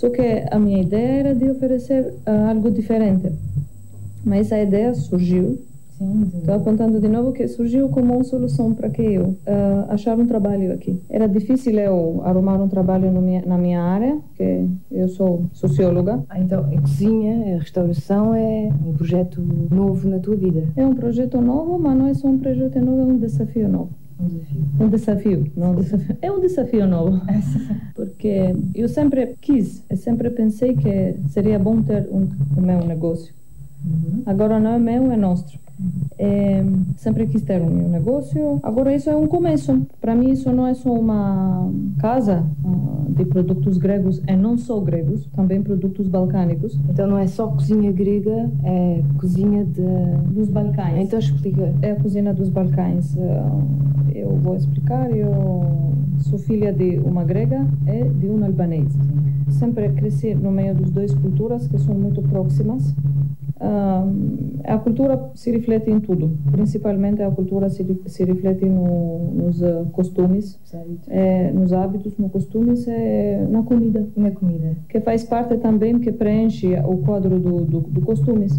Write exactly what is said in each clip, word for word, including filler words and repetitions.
Só que a minha ideia era de oferecer uh, algo diferente. Mas essa ideia surgiu. Estou apontando de novo que surgiu como uma solução para que eu uh, achar um trabalho aqui. Era difícil eu arrumar um trabalho no minha, na minha área, que eu sou socióloga. Ah, então a cozinha, a restauração é um projeto novo na tua vida? É um projeto novo, mas não é só um projeto novo, é um desafio novo. Um desafio. Um desafio, não um desafio. É um desafio novo. Porque eu sempre quis, eu sempre pensei que seria bom ter um, o meu negócio. Uhum. Agora não é meu, é nosso. É, sempre quis ter um meu negócio. Agora isso é um começo. Para mim isso não é só uma casa uh, de produtos gregos e não só gregos, também produtos balcânicos. Então não é só cozinha grega, é cozinha de... dos Balcãs. Então explica. É a cozinha dos Balcãs. Uh, eu vou explicar. Eu sou filha de uma grega e de um albanês. Sempre cresci no meio das duas culturas que são muito próximas. Uh, a cultura se reflete em tudo, principalmente a cultura se, se reflete no, nos uh, costumes, é, nos hábitos, nos costumes e na comida. Na comida. Que faz parte também, que preenche o quadro do, do, do costumes.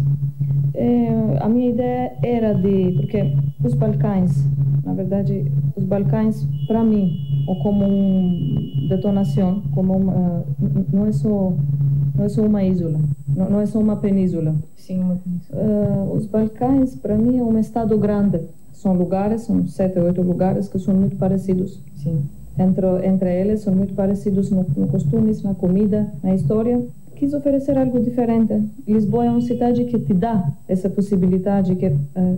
É, a minha ideia era de, porque os Balcãs, na verdade, os Balcãs para mim, ou como uma detonação, como uma, não é só não é só uma isla, não, não é só uma península. Sim, uma península. Uh, os Balcãs, para mim, é um estado grande. São lugares, são sete ou oito lugares que são muito parecidos. Sim. Entre, entre eles, são muito parecidos no, no costumes, na comida, na história. Quis oferecer algo diferente. Lisboa é uma cidade que te dá essa possibilidade, que uh,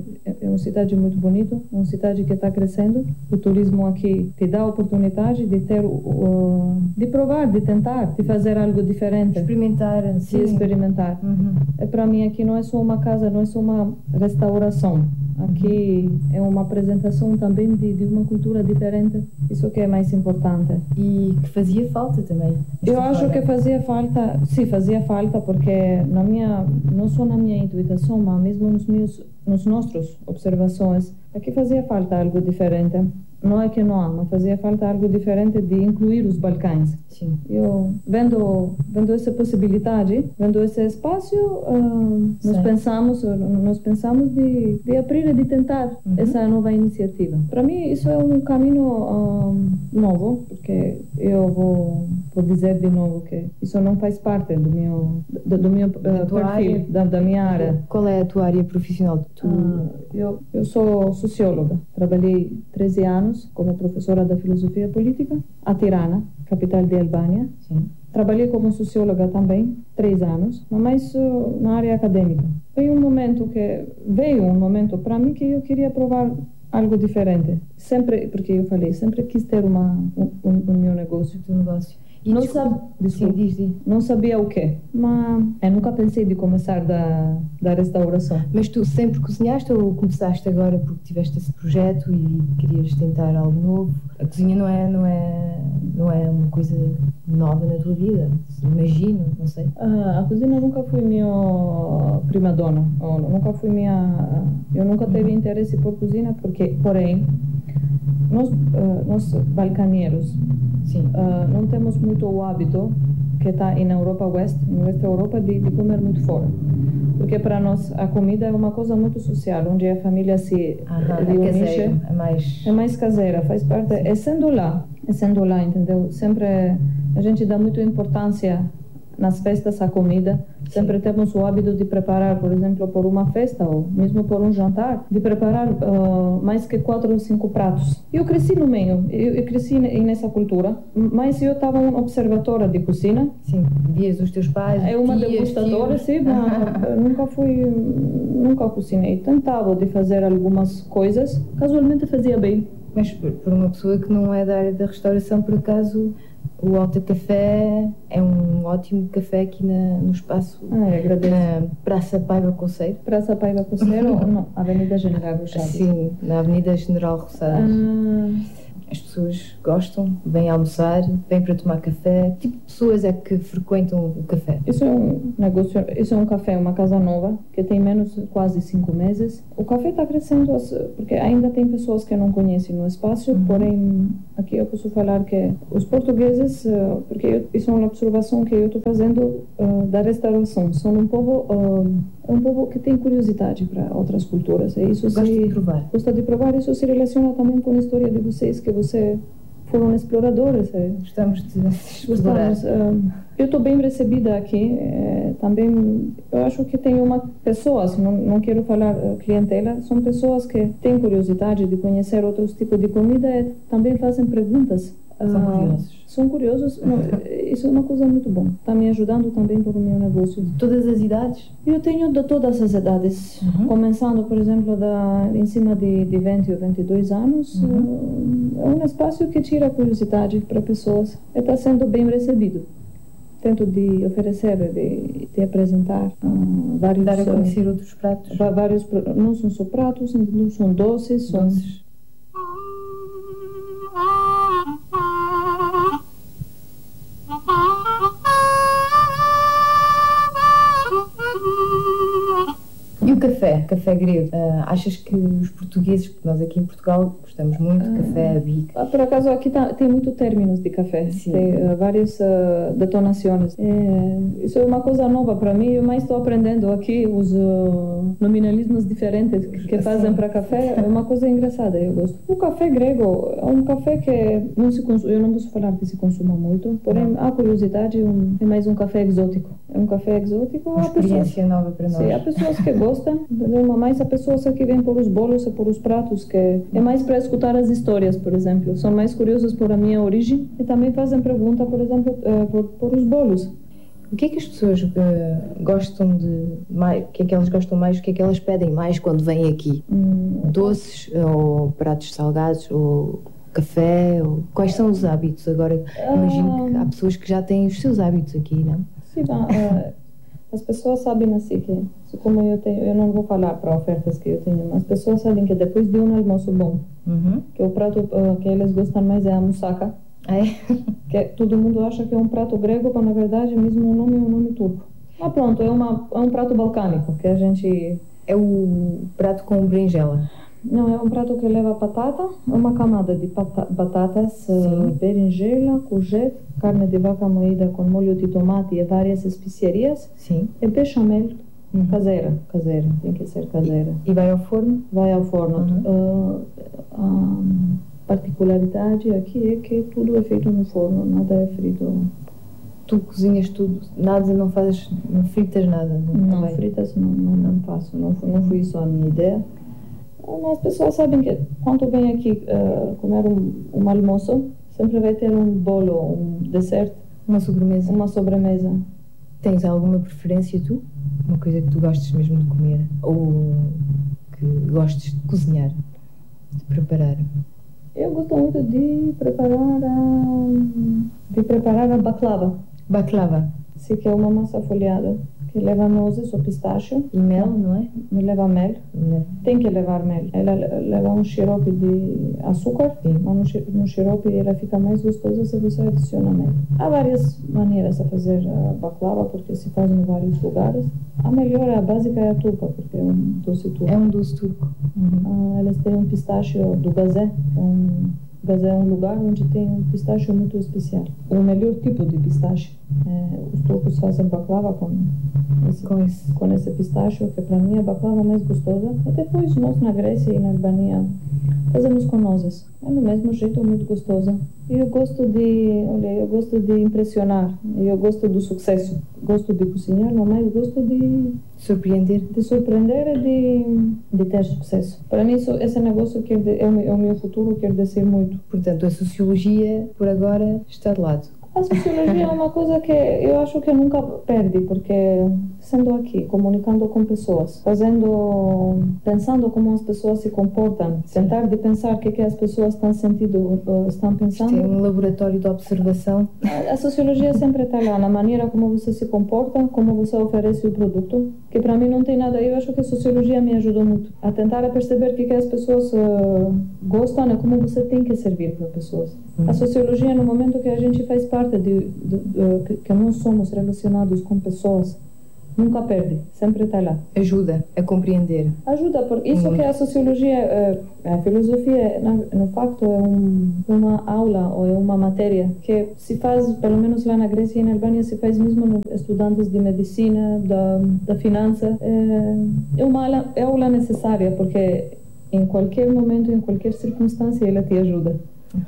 é uma cidade muito bonita, uma cidade que está crescendo. O turismo aqui te dá a oportunidade de ter, uh, de provar, de tentar, de fazer algo diferente. Experimentar. De experimentar. Uhum. É, para mim aqui não é só uma casa, não é só uma restauração. Aqui é uma apresentação também de, de uma cultura diferente. Isso que é mais importante. E que fazia falta também. Eu acho que fazia falta, sim, fazia falta porque na minha, não só na minha intuição, mas mesmo nos meus, nos nossos observações, aqui fazia falta algo diferente. Não é que não há, mas fazia falta algo diferente de incluir os Balcãs. Sim. Eu, vendo, vendo essa possibilidade, vendo esse espaço, uh, nós pensamos, nós pensamos de, de abrir e de tentar uhum. essa nova iniciativa. Para mim, isso é um caminho uh, novo, porque eu vou, vou dizer de novo que isso não faz parte do meu, do, do meu uh, perfil, área, da, da minha área. Qual é a tua área profissional? Tu... Uh, eu, eu sou socióloga. Trabalhei treze anos como professora da filosofia política a Tirana, capital de Albânia. Sim. Trabalhei como socióloga também, três anos, mas uh, na área acadêmica. Veio um momento que veio um momento para mim que eu queria provar algo diferente. Sempre, porque eu falei, sempre quis ter uma um, um, um meu negócio, um negócio. E não, desculpa, sab... Desculpa, sim, diz, diz. não sabia o quê, mas eu nunca pensei de começar da, da restauração. Mas tu sempre cozinhaste ou começaste agora porque tiveste esse projeto e querias tentar algo novo? A cozinha não é, não é, não é uma coisa nova na tua vida, imagino, não sei. Ah, a cozinha nunca foi minha prima donna, nunca foi minha... Eu nunca tive uhum. interesse por cozinha porque, porém, nós, uh, nós balcanieiros, sim. Uh, não temos muito o hábito que está na Europa Oeste, na Oeste da Europa, de, de comer muito fora. Porque para nós a comida é uma coisa muito social, onde a família se Aham, reúne. É caseiro, é mais... É mais caseira, faz parte... É sendo lá, é sendo lá, entendeu? Sempre a gente dá muita importância nas festas à comida. Sempre Sim. temos o hábito de preparar, por exemplo, por uma festa ou mesmo por um jantar, de preparar uh, mais que quatro ou cinco pratos. Eu cresci no meio, eu, eu cresci nessa cultura, mas eu estava uma observadora de cozinha. Sim, vias os teus pais, é uma tias, degustadora, tios. sim, mas nunca fui, nunca cozinhei. Tentava de fazer algumas coisas, casualmente fazia bem. Mas por uma pessoa que não é da área da restauração, por acaso... O Alta Café é um ótimo café aqui na, no espaço ah, na Praça Paiva Conceiro. Praça Paiva Conceiro ou não? Avenida General Roçado? Sim, na Avenida General Roçado. Ah, As pessoas gostam, vêm almoçar, vêm para tomar café. Que tipo de pessoas é que frequentam o café? Isso é um negócio, isso é um café, uma casa nova, que tem menos de quase cinco meses. O café está crescendo, porque ainda tem pessoas que não conhecem o espaço, uhum. Porém, aqui eu posso falar que os portugueses, porque eu, isso é uma observação que eu estou fazendo uh, da restauração, são um povo, uh, um povo que tem curiosidade para outras culturas. E isso gosta se, de provar. Gosta de provar, isso se relaciona também com a história de vocês, que você foram exploradores. É. Gostamos de explorar. Gostamos, uh, eu estou bem recebida aqui. É, também, eu acho que tem uma pessoas, não, não quero falar uh, clientela, são pessoas que têm curiosidade de conhecer outros tipos de comida e também fazem perguntas. São uh, curiosos. São curiosos. Não, isso é uma coisa muito bom. Está me ajudando também para o meu negócio. De todas as idades? Eu tenho de todas as idades. Uhum. Começando, por exemplo, da, em cima de, de vinte ou vinte e dois anos. Uhum. É um espaço que tira a curiosidade para pessoas. E está sendo bem recebido. Tento de oferecer, de, de apresentar uh, vários... Dar a conhecer uh, outros pratos. Vários, não são só pratos, não são doces. São doces. E o café, café grego, uh, achas que os portugueses, porque nós aqui em Portugal gostamos muito de café, bico? Por acaso aqui tá, tem muitos términos de café, Sim. Tem uh, várias uh, detonações. É, isso é uma coisa nova para mim, eu mais estou aprendendo aqui os uh, nominalismos diferentes que, que fazem para café, é uma coisa engraçada, eu gosto. O café grego é um café que não se consuma, eu não posso falar que se consuma muito, porém há curiosidade, um, é mais um café exótico. É um café exótico. Uma experiência pessoas, nova para nós. Sim, há pessoas que gostam, mas há pessoas que vêm por os bolos e por os pratos, que é mais para escutar as histórias, por exemplo. São mais curiosos por a minha origem e também fazem pergunta, por exemplo, uh, por, por os bolos. O que é que as pessoas uh, gostam de mais? O que é que elas gostam mais? O que é que elas pedem mais quando vêm aqui? Hum, Doces ou pratos salgados ou café? Ou... Quais são os hábitos? Agora, imagino que há pessoas que já têm os seus hábitos aqui, não? Sim, uh, as pessoas sabem assim que, como eu tenho, eu não vou falar para ofertas que eu tenho, mas as pessoas sabem que depois de um almoço bom, uhum. que o prato uh, que eles gostam mais é a moussaka. É? Que todo mundo acha que é um prato grego, mas na verdade mesmo o nome é um nome turco. Mas pronto, é, uma, é um prato balcânico que a gente... É o prato com berinjela? Não, é um prato que leva batata, uma camada de pata batatas, uh, berinjela, courgette, carne de vaca moída com molho de tomate e várias especiarias. Sim. E bechamel uhum. caseira, caseira, tem que ser caseira. E, e vai ao forno? Vai ao forno. Uhum. Uh, a particularidade aqui é que tudo é feito no forno, nada é frito. Tu cozinhas tudo, nada, não fazes, não fritas nada? Não, não fritas não, não, não faço, não, não foi isso a minha ideia. Mas as pessoas sabem que quando vem aqui uh, comer um, um almoço, sempre vai ter um bolo, um dessert. Uma sobremesa. Uma sobremesa. Tens alguma preferência tu? Uma coisa que tu gostes mesmo de comer? Ou que gostes de cozinhar? De preparar? Eu gosto muito de preparar a, de preparar a baklava. Baklava? Sim, que é uma massa folhada. Que leva nozes ou pistache. E mel, não é? Não leva mel. Não. Tem que levar mel. Ela leva um xarope de açúcar, sim. Mas no xarope ela fica mais gostosa se você adiciona mel. Há várias maneiras a fazer a baklava, porque se faz em vários lugares. A melhor, a básica é a turca, porque é um doce turco. É um doce turco. Uhum. Ah, elas têm um pistache do Gazé, que é um... Gazé é um lugar onde tem um pistache muito especial. O melhor tipo de pistache. É, os turcos fazem baklava com esse, com esse, com esse pistache, que para mim é a baklava mais gostosa. E depois nós na Grécia e na Albânia fazemos com nozes. É do mesmo jeito, muito gostosa. E eu gosto de, olha, eu gosto de impressionar. Eu gosto do sucesso. Gosto de cozinhar, mas gosto de surpreender, de surpreender e de, de ter sucesso. Para mim, isso, esse negócio quer de, é, o, é o meu futuro, quer dizer muito. Portanto, a sociologia, por agora, está de lado. A sociologia é uma coisa que eu acho que nunca perde, porque sendo aqui, comunicando com pessoas, fazendo, pensando como as pessoas se comportam, tentar de pensar o que, que as pessoas estão sentindo, estão pensando. Isto é um laboratório de observação. A, a sociologia sempre está lá, na maneira como você se comporta, como você oferece o produto, que para mim não tem nada. Eu acho que a sociologia me ajudou muito a tentar a perceber o que, que as pessoas uh, gostam e como você tem que servir para as pessoas. Hum. A sociologia, no momento que a gente faz parte de, de, de, de que nós somos relacionados com pessoas, nunca perde, sempre está lá. Ajuda a compreender. Ajuda, porque isso hum. que a sociologia, a filosofia, no facto, é um, uma aula ou é uma matéria que se faz, pelo menos lá na Grécia e na Albânia, se faz mesmo nos estudantes de medicina, da, da finança. É uma aula, é aula necessária, porque em qualquer momento, em qualquer circunstância, ela te ajuda.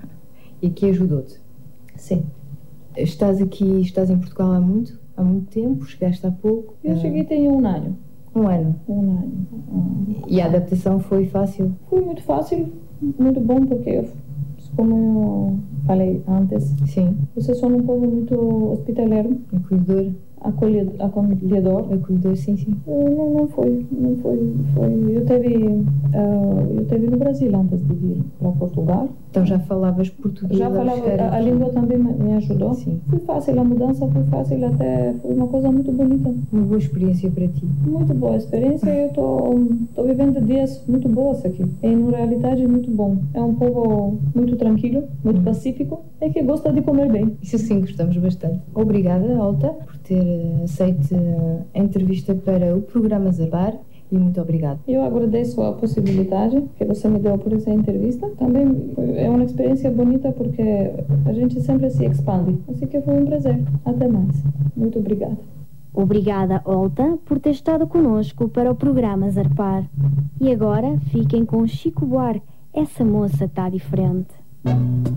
E aqui ajudou-te? Sim. Estás aqui, estás em Portugal há muito? Há muito tempo? Chegaste há pouco? Eu cheguei tem um ano. Um ano? Um ano. Um... E a adaptação foi fácil? Foi muito fácil, muito bom, porque eu, como eu falei antes, sim, vocês são um povo muito hospitaleiro, acolhedor, acolhedor, acolhedor, acolhedor, sim, sim. Não, não foi, não foi, foi. Eu teve, uh, eu teve no Brasil antes de vir para Portugal. Então já falavas português? Já falava, a, a língua também me ajudou. Sim. Foi fácil, a mudança foi fácil, até foi uma coisa muito bonita. Uma boa experiência para ti? Muito boa experiência, eu estou vivendo dias muito bons aqui. E, na realidade, muito bom. É um povo muito tranquilo, muito pacífico e que gosta de comer bem. Isso sim, gostamos bastante. Obrigada, Olta, por ter aceito a entrevista para o programa Zarpar. E muito obrigada. Eu agradeço a possibilidade que você me deu por essa entrevista. Também é uma experiência bonita porque a gente sempre se expande. Assim que foi um prazer. Até mais. Muito obrigada. Obrigada, Olta, por ter estado conosco para o programa Zarpar. E agora fiquem com Chico Buarque. Essa moça está diferente.